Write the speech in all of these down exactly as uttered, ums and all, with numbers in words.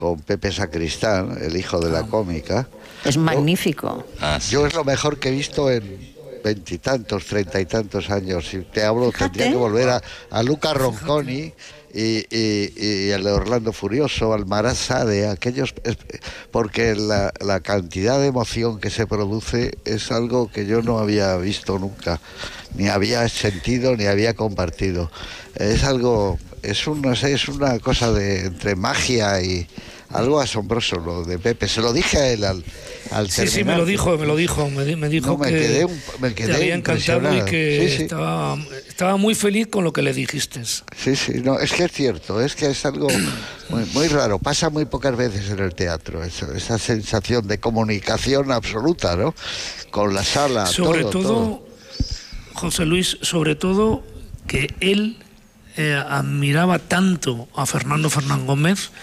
con Pepe Sacristán, el hijo de la cómica. Es magnífico. Yo, ah, sí. yo es lo mejor que he visto en veintitantos, treinta y tantos años. Si te hablo, Fíjate. tendría que volver a, a Luca Ronconi y, y, y al de Orlando Furioso, al Marat Sade, aquellos, porque la, la cantidad de emoción que se produce es algo que yo no había visto nunca, ni había sentido, ni había compartido. Es algo, es un, no sé, es una cosa de entre magia y algo asombroso lo de Pepe. Se lo dije a él al, al sí, terminar. Sí, me lo dijo, me lo dijo, me, me dijo no, me que quedé un, me quedé te había encantado y que sí, sí. Estaba, estaba muy feliz con lo que le dijiste. Sí, sí, no, es que es cierto, es que es algo muy, muy raro, pasa muy pocas veces en el teatro, eso, esa sensación de comunicación absoluta, ¿no? Con la sala, sobre todo, todo, todo. José Luis, sobre todo que él eh, admiraba tanto a Fernando Fernán Gómez,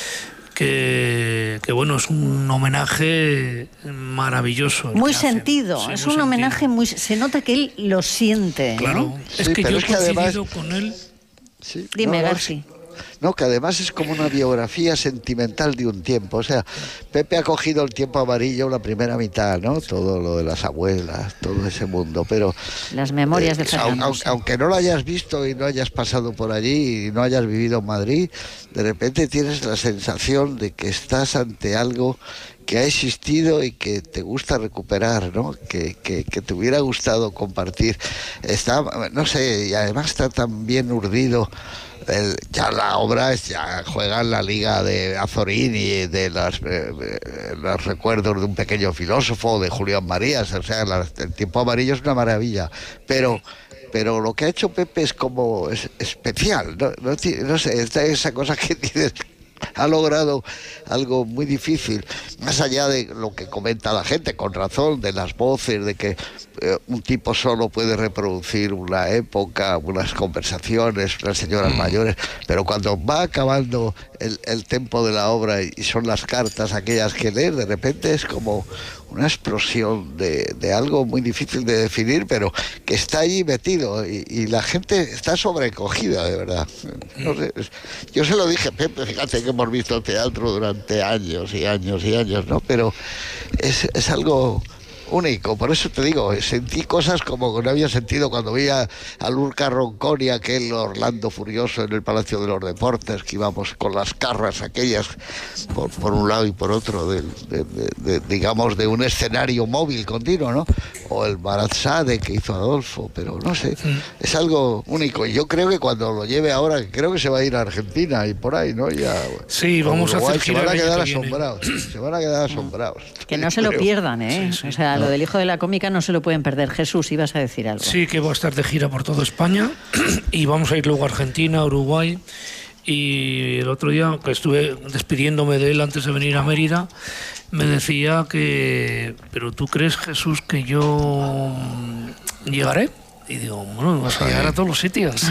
Que, que bueno, es un homenaje maravilloso. Muy sentido, sí, es muy un sentido. homenaje muy... Se nota que él lo siente, Claro, ¿no? es sí, que yo es he que además... con él... Sí, Dime, no, Garci. No, que además es como una biografía sentimental de un tiempo. O sea, Pepe ha cogido el tiempo amarillo la primera mitad, ¿no? Todo lo de las abuelas, todo ese mundo, pero... Las memorias eh, de Fernando. Aunque, aunque no lo hayas visto y no hayas pasado por allí y no hayas vivido en Madrid, de repente tienes la sensación de que estás ante algo que ha existido y que te gusta recuperar, ¿no? Que, que, que te hubiera gustado compartir. Está, no sé, y además está tan bien urdido. El, ya la obra es, ya juega en la liga de Azorín y de las, eh, los recuerdos de un pequeño filósofo, de Julián Marías, o sea, la, el tiempo amarillo es una maravilla, pero pero lo que ha hecho Pepe es como es especial, no, no, no sé, esta, esa cosa que dices, ha logrado algo muy difícil, más allá de lo que comenta la gente, con razón, de las voces, de que eh, un tipo solo puede reproducir una época, unas conversaciones, unas señoras mayores, pero cuando va acabando el, el tempo de la obra y son las cartas aquellas que lees, de repente es como una explosión de, de algo muy difícil de definir, pero que está allí metido y, y la gente está sobrecogida, de verdad. No sé, yo se lo dije, Pepe, fíjate que hemos visto teatro durante años y años y años, ¿no? Pero es, es algo único, por eso te digo, sentí cosas como que no había sentido cuando veía a Luca Ronconi, aquel Orlando Furioso en el Palacio de los Deportes, que íbamos con las carras aquellas por, por un lado y por otro, de, de, de, de, digamos, de un escenario móvil continuo, ¿no? O el Marat Sade que hizo Adolfo, pero no sé, sí. Es algo único. Y yo creo que cuando lo lleve ahora, creo que se va a ir a Argentina y por ahí, ¿no? Ya, sí, vamos Uruguay, a hacer se van a quedar asombrados, se van a quedar asombrados. Que no se lo pierdan, ¿eh? Sí, sí. O sea, lo del hijo de la cómica no se lo pueden perder. Jesús, ibas a decir algo. Sí, que va a estar de gira por toda España y vamos a ir luego a Argentina, Uruguay. Y el otro día que estuve despidiéndome de él antes de venir a Mérida, me decía que, pero ¿tú crees, Jesús, que yo llegaré? Y digo, bueno, vas a llegar a todos los sitios.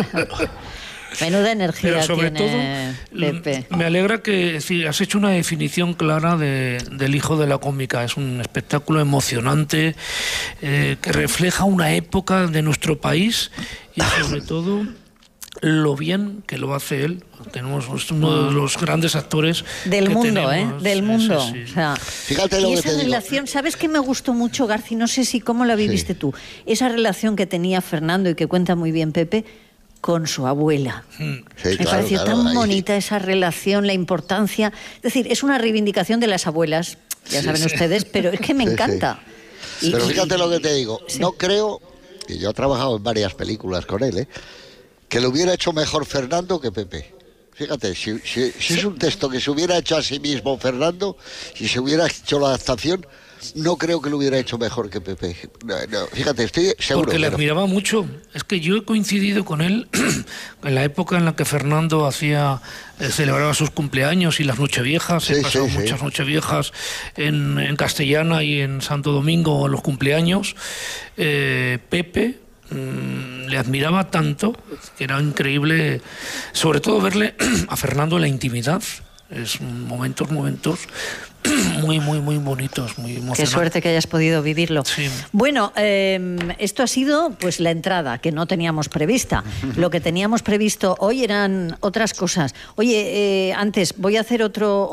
Menuda energía pero sobre tiene todo, Pepe. Me alegra que sí, has hecho una definición clara de, del hijo de la cómica. Es un espectáculo emocionante eh, que refleja una época de nuestro país y sobre todo lo bien que lo hace él. Tenemos uno de los grandes actores del que mundo, tenemos. ¿eh? Del mundo. Sí, sí, sí. O sea, fíjate lo y que esa te relación, digo. ¿sabes qué me gustó mucho, Garci? No sé si cómo la viviste sí. tú. Esa relación que tenía Fernando y que cuenta muy bien Pepe con su abuela. Sí, me claro, pareció claro, tan ahí. bonita esa relación, la importancia. Es decir, es una reivindicación de las abuelas, ya sí, saben sí. ustedes, pero es que me sí, encanta. Sí. Y, pero fíjate y, lo que te digo, sí. no creo, y yo he trabajado en varias películas con él, ¿eh? que lo hubiera hecho mejor Fernando que Pepe. Fíjate, si, si, si es un texto que se hubiera hecho a sí mismo Fernando, si se hubiera hecho la adaptación, no creo que lo hubiera hecho mejor que Pepe. No, no, fíjate, estoy seguro. Porque le pero... admiraba mucho. Es que yo he coincidido con él en la época en la que Fernando hacía eh, celebraba sus cumpleaños y las nocheviejas. Sí, he pasado sí, muchas sí. nocheviejas en, en Castellana y en Santo Domingo en los cumpleaños. Eh, Pepe mmm, le admiraba tanto que era increíble, sobre todo verle a Fernando en la intimidad. Es momentos, momentos muy, muy, muy bonitos, muy emocionantes. Qué suerte que hayas podido vivirlo. Sí. Bueno, eh, esto ha sido pues la entrada, que no teníamos prevista. Lo que teníamos previsto hoy eran otras cosas. Oye, eh, antes voy a hacer otro...